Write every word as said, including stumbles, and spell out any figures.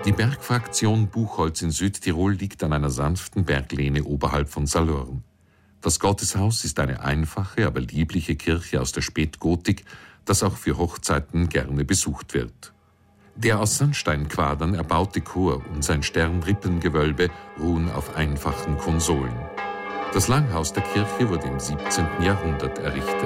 Die Bergfraktion Buchholz in Südtirol liegt an einer sanften Berglehne oberhalb von Salurn. Das Gotteshaus ist eine einfache, aber liebliche Kirche aus der Spätgotik, das auch für Hochzeiten gerne besucht wird. Der aus Sandsteinquadern erbaute Chor und sein Sternrippengewölbe ruhen auf einfachen Konsolen. Das Langhaus der Kirche wurde im siebzehnten Jahrhundert errichtet.